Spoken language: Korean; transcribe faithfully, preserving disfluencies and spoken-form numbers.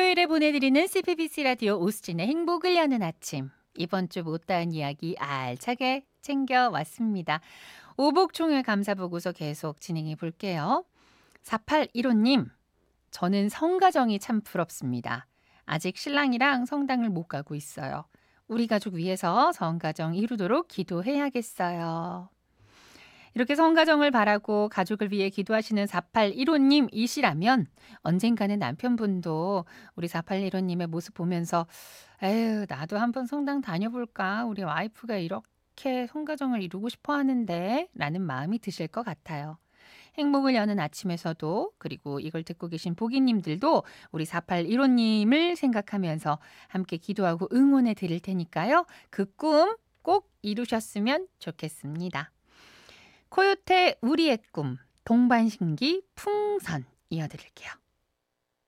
토요일에 보내드리는 씨피비씨 라디오 오수진의 행복을 여는 아침. 이번 주 못다한 이야기 알차게 챙겨왔습니다. 오복총회 감사보고서 계속 진행해 볼게요. 사팔일오님, 저는 성가정이 참 부럽습니다. 아직 신랑이랑 성당을 못 가고 있어요. 우리 가족 위해서 성가정 이루도록 기도해야겠어요. 이렇게 성가정을 바라고 가족을 위해 기도하시는 사팔일오님이시라면 언젠가는 남편분도 우리 사팔일오님의 모습 보면서 에휴, 나도 한번 성당 다녀볼까? 우리 와이프가 이렇게 성가정을 이루고 싶어 하는데 라는 마음이 드실 것 같아요. 행복을 여는 아침에서도, 그리고 이걸 듣고 계신 보기님들도 우리 사팔일오님을 생각하면서 함께 기도하고 응원해 드릴 테니까요. 그 꿈 꼭 이루셨으면 좋겠습니다. 코요태 우리의 꿈, 동반신기 풍선 이어드릴게요.